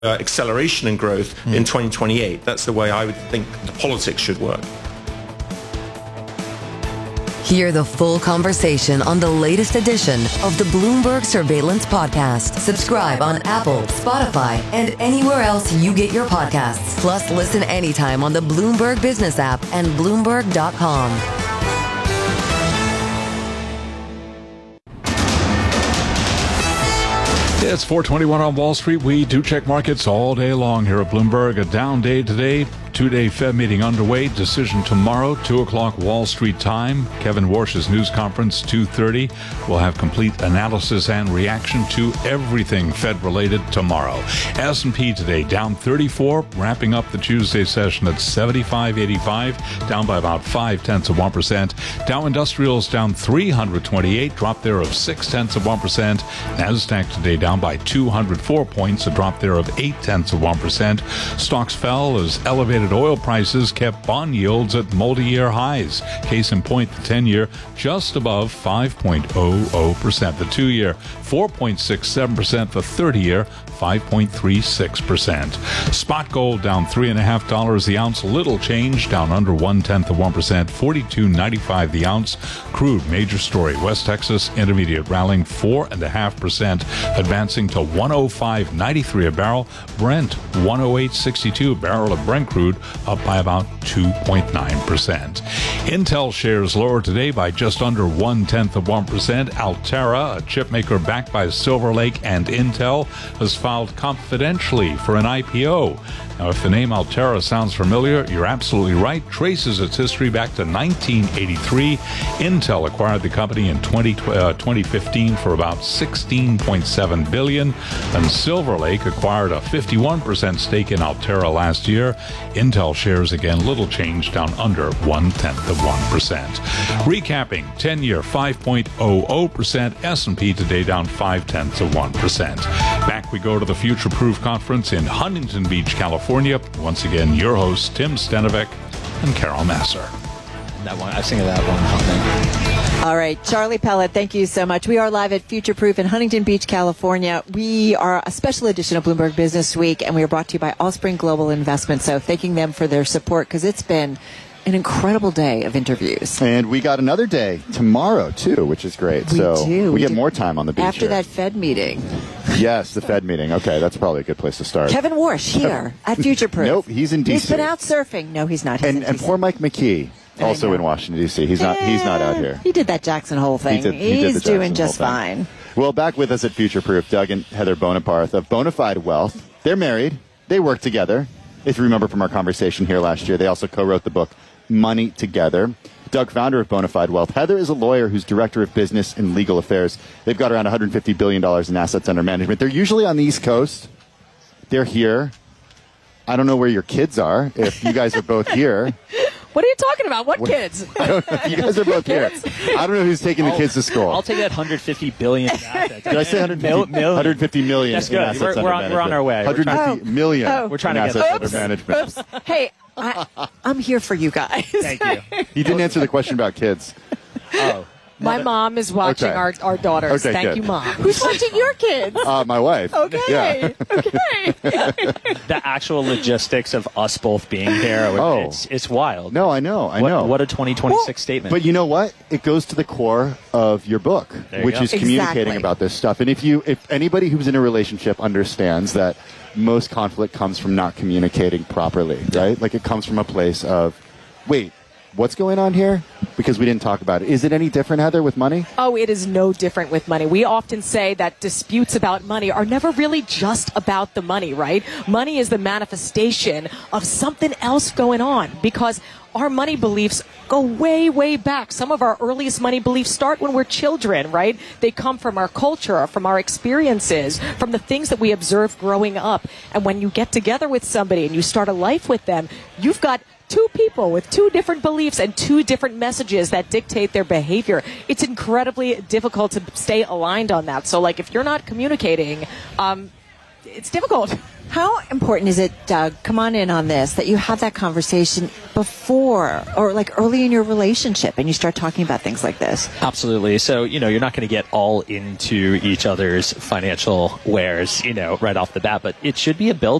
acceleration in growth in 2028. That's the way I would think the politics should work. Hear the full conversation on the latest edition of the Bloomberg Surveillance Podcast. Subscribe on Apple, Spotify, and anywhere else you get your podcasts. Plus, listen anytime on the Bloomberg Business app and Bloomberg.com. It's 4:21 on Wall Street. We do check markets all day long here at Bloomberg. A down day today. Two-day Fed meeting underway. Decision tomorrow, 2 o'clock Wall Street time. Kevin Warsh's news conference, 2:30. We'll have complete analysis and reaction to everything Fed-related tomorrow. S&P today down 34, wrapping up the Tuesday session at 75.85, down by about 0.5%. Dow Industrials down 328, drop there of 0.6%. NASDAQ today down by 204 points, a drop there of 0.8%. Stocks fell as elevated oil prices kept bond yields at multi-year highs. Case in point, the 10-year just above 5.00%. The 2-year, 4.67%. The 30-year, 5.36%. Spot gold down $3.50 the ounce. Little change, down under 0.1%. 42.95 the ounce. Crude, major story. West Texas Intermediate rallying 4.5%, advancing to 105.93 a barrel. Brent 108.62 a barrel of Brent crude, up by about 2.9%. Intel shares lower today by just under 0.1%. Altera, a chip maker backed by Silver Lake and Intel, has filed confidentially for an IPO. Now, if the name Altera sounds familiar, you're absolutely right. Traces its history back to 1983. Intel acquired the company in 2015 for about $16.7 billion, and Silver Lake acquired a 51% stake in Altera last year. Intel shares, again, little change, down under 0.1%. Recapping, 10-year 5.00%. S&P today down 0.5%. Back we go to the Future Proof Conference in Huntington Beach, California. Once again, your hosts, Tim Stenovec and Carol Massar. That one, I sing of that one. All right, Charlie Pellet, thank you so much. We are live at Future Proof in Huntington Beach, California. We are a special edition of Bloomberg Business Week, and we are brought to you by Allspring Global Investment. So thanking them for their support, because it's been an incredible day of interviews. And we got another day tomorrow, too, which is great. We get more time on the beach after here. That Fed meeting. Yes, the Fed meeting. Okay, that's probably a good place to start. Kevin Warsh here at Future Proof. Nope, he's in D.C. He's been out surfing. No, he's not. And poor Mike McKee, also in Washington, D.C. He's not out here. He did that Jackson Hole thing. He's doing just fine. Well, back with us at Future Proof, Doug and Heather Bonaparte of Bonafide Wealth. They're married. They work together. If you remember from our conversation here last year, they also co-wrote the book Money Together. Doug, founder of Bonafide Wealth. Heather is a lawyer who's director of business and legal affairs. They've got around $150 billion in assets under management. They're usually on the East Coast. They're here. I don't know where your kids are, if you guys are both here. What are you talking about? What kids? You guys are both here. I don't know who's taking the kids to school. I'll take that $150 billion in assets. Did I say 150 million? That's good. We're on our way. 150 million. We're trying to get assets under management. Oops. Hey, I'm here for you guys. Thank you. He didn't answer the question about kids. Oh. My mom is watching our daughters. Okay, Thank good. you, Mom. Who's watching your kids? My wife. Okay. Yeah. Okay. The actual logistics of us both being here, it's wild. No, I know. What a 2026 statement. But you know what? It goes to the core of your book, which is communicating about this stuff. And if anybody who's in a relationship understands that most conflict comes from not communicating properly, right? Like it comes from a place of, wait, what's going on here? Because we didn't talk about it. Is it any different, Heather, with money? Oh, it is no different with money. We often say that disputes about money are never really just about the money, right? Money is the manifestation of something else going on, because our money beliefs go way, way back. Some of our earliest money beliefs start when we're children, right? They come from our culture, from our experiences, from the things that we observe growing up. And when you get together with somebody and you start a life with them, you've got two people with two different beliefs and two different messages that dictate their behavior. It's incredibly difficult to stay aligned on that. So, like, if you're not communicating, it's difficult. How important is it, Doug, come on in on this, that you have that conversation before or like early in your relationship and you start talking about things like this? Absolutely. So, you're not going to get all into each other's financial wares, right off the bat, but it should be a build